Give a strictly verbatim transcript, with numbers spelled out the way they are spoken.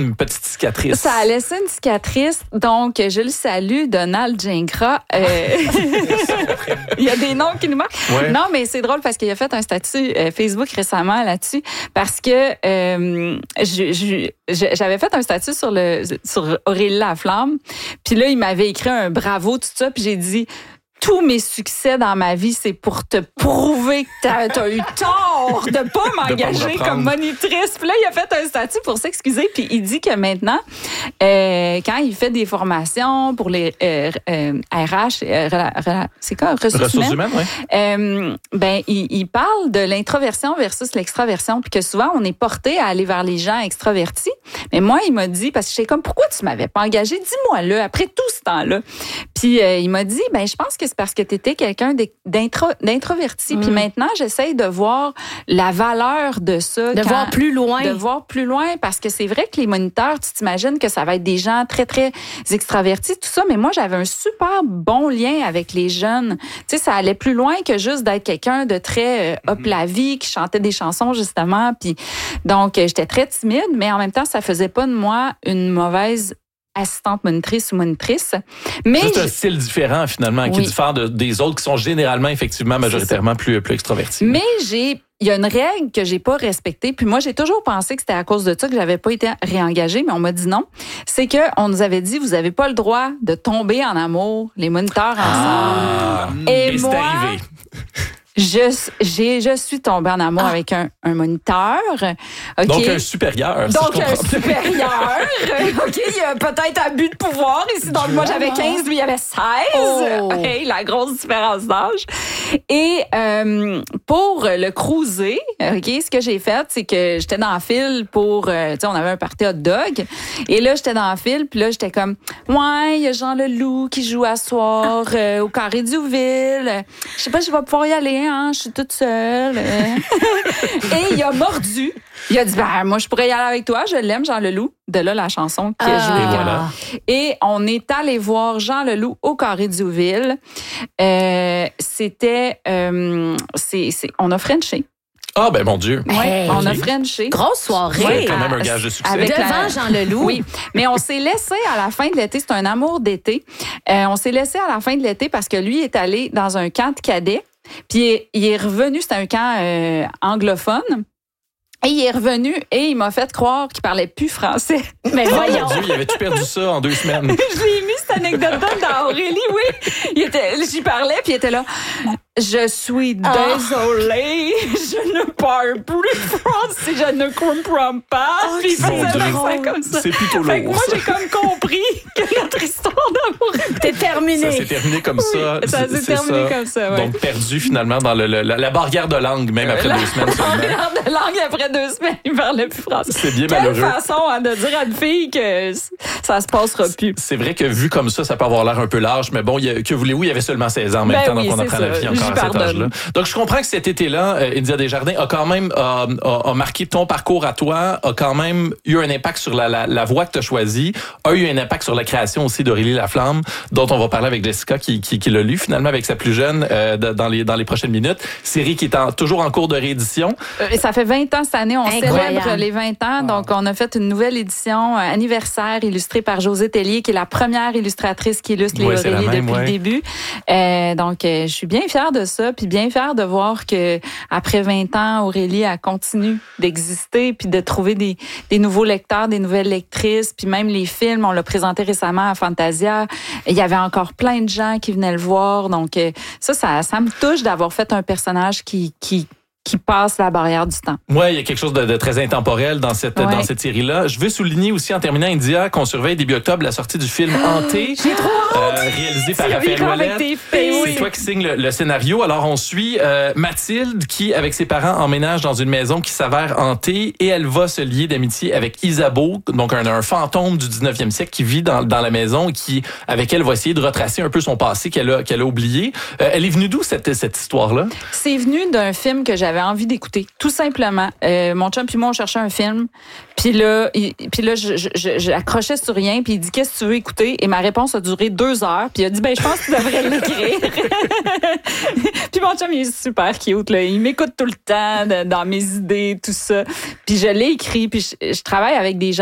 une petite cicatrice. Ça a laissé une cicatrice. Donc, je le salue, Donald Gingras. Euh, il y a des noms qui nous marquent. Ouais. Non, mais c'est drôle parce qu'il a fait un statut euh, Facebook récemment là-dessus parce que euh, je, je, j'avais fait un statut sur, le, sur Aurélie Laflamme. Puis là, il m'avait écrit un bravo, tout ça. Puis j'ai dit... Tous mes succès dans ma vie, c'est pour te prouver que t'as, t'as eu tort de pas m'engager pas comme monitrice. Puis là, il a fait un statut pour s'excuser. Puis il dit que maintenant, euh, quand il fait des formations pour les euh, euh, R H, euh, c'est quoi, ressources, ressources humaines, humaines, oui. euh, ben il, il parle de l'introversion versus l'extraversion, puis que souvent on est porté à aller vers les gens extravertis. Mais moi, il m'a dit, parce que j'étais comme, pourquoi tu m'avais pas engagé? Dis-moi là, après tout ce temps-là. Puis euh, il m'a dit, ben je pense que c'est parce que tu étais quelqu'un d'intro, d'introverti. Mm. Puis maintenant, j'essaye de voir la valeur de ça. De quand, voir plus loin. De voir plus loin, parce que c'est vrai que les moniteurs, tu t'imagines que ça va être des gens très, très extravertis, tout ça. Mais moi, j'avais un super bon lien avec les jeunes. Tu sais, ça allait plus loin que juste d'être quelqu'un de très euh, hop la vie, qui chantait des chansons, justement. Puis donc, euh, j'étais très timide, mais en même temps, ça faisait pas de moi une mauvaise assistante monitrice ou monitrice. Mais c'est un style différent, finalement, oui. qui diffère de, des autres qui sont généralement, effectivement, majoritairement plus, plus extravertis. Mais j'ai, il y a une règle que j'ai pas respectée. Puis moi, j'ai toujours pensé que c'était à cause de ça que j'avais pas été réengagée, mais on m'a dit non. C'est que on nous avait dit, vous avez pas le droit de tomber en amour, les moniteurs ensemble. Ah, et, et moi, c'est arrivé. Je, j'ai, je suis tombée en amour ah. avec un, un moniteur. Okay. Donc, un supérieur. Donc, si un supérieur. OK, il y a peut-être abus de pouvoir ici. Donc, moi, j'avais quinze, lui, il avait seize. Oh. Okay, la grosse différence d'âge. Et euh, pour le cruiser, OK, ce que j'ai fait, c'est que j'étais dans le fil pour... Euh, tu sais, on avait un party hot dog. Et là, j'étais dans le fil, puis là, j'étais comme... Ouais, il y a Jean Leloup qui joue à soir euh, au Carré Duville. Je sais pas si je vais pouvoir y aller. Hein, je suis toute seule. Et il a mordu. Il a dit, ben, moi, je pourrais y aller avec toi. Je l'aime, Jean Leloup. De là, la chanson qui a joué. Et voilà. Et on est allé voir Jean Leloup au Carré Duville. Euh, c'était... Euh, c'est, c'est, on a frenché. Ah, ben mon Dieu. Oui, hey, on a okay. frenché. Grosse soirée. Oui, quand même un gage de succès. Avec devant la... Jean Leloup. Oui, mais on s'est laissé à la fin de l'été. C'est un amour d'été. Euh, on s'est laissé à la fin de l'été parce que lui est allé dans un camp de cadets. Puis il est revenu, c'était un camp euh, anglophone. Et il est revenu et il m'a fait croire qu'il parlait plus français. Mais voyons. Oh, Dieu, il avait-tu perdu ça en deux semaines? Je l'ai mis cette anecdote-là dans Aurélie, oui. Il était, j'y parlais puis il était là. Je suis désolée, oh. je ne parle plus français, je ne comprends pas. Oh, puis il faisait ça comme ça. C'est plutôt lourd. Fait que moi, j'ai comme compris que notre histoire d'amour était terminée. Ça s'est terminé comme ça. Oui, ça s'est c'est terminé ça. comme ça, ouais. Donc, perdu finalement dans le, le, la, la barrière de langue, même après la, deux semaines seulement. La barrière de langue, après deux semaines, il parlait plus français. C'est bien Quelle malheureux. façon hein, de dire à une fille que ça se passera plus. C'est vrai que vu comme ça, ça peut avoir l'air un peu large, mais bon, il y a, que voulez-vous, il y avait seulement seize ans en même ben temps, oui, donc on apprend ça. la vie encore J'y à cet pardonne. âge-là. Donc, je comprends que cet été-là, euh, India Desjardins a quand même euh, a, a marqué ton parcours à toi, a quand même eu un impact sur la, la, la voie que tu as choisie, a eu un impact sur la création aussi d'Aurélie Laflamme, dont on va parler avec Jessica qui, qui, qui l'a lu finalement avec sa plus jeune euh, dans, les, dans les prochaines minutes. Série qui est en, toujours en cours de réédition. Euh, ça fait vingt ans cette année, on Incroyable. célèbre les vingt ans, donc on a fait une nouvelle édition euh, anniversaire illustrée par Josée Tellier, qui est la première illustratrice qui illustre les Ouais, Aurélie même, depuis ouais. le début. Euh, donc, euh, je suis bien fière de ça, puis bien fière de voir que après vingt ans, Aurélie a continué d'exister, puis de trouver des, des nouveaux lecteurs, des nouvelles lectrices, puis même les films, on l'a présenté récemment à Fantasia. Il y avait encore plein de gens qui venaient le voir, donc euh, ça, ça, ça me touche d'avoir fait un personnage qui, qui qui passe la barrière du temps. Oui, il y a quelque chose de, de très intemporel dans cette, ouais. dans cette série-là. Je veux souligner aussi, en terminant, India, qu'on surveille début octobre la sortie du film Hanté. J'ai trop hâte! Euh, réalisé par Raphaël Ouellette. C'est toi qui signe le, le scénario. Alors, on suit euh, Mathilde qui, avec ses parents, emménage dans une maison qui s'avère hantée et elle va se lier d'amitié avec Isabeau, donc un, un fantôme du dix-neuvième siècle qui vit dans, dans la maison et qui, avec elle, va essayer de retracer un peu son passé qu'elle a, qu'elle a oublié. Euh, elle est venue d'où, cette, cette histoire-là? C'est venu d'un film que j'avais envie d'écouter, tout simplement. Euh, mon chum puis moi, on cherchait un film. Puis là, il, puis là je, je, je, j'accrochais sur rien. Puis il dit, qu'est-ce que tu veux écouter? Et ma réponse a duré deux heures. Puis il a dit, ben je pense que tu devrais l'écrire. Puis mon chum, il est super cute. Là. Il m'écoute tout le temps de, dans mes idées, tout ça. Puis je l'ai écrit. Puis je, je travaille avec des gens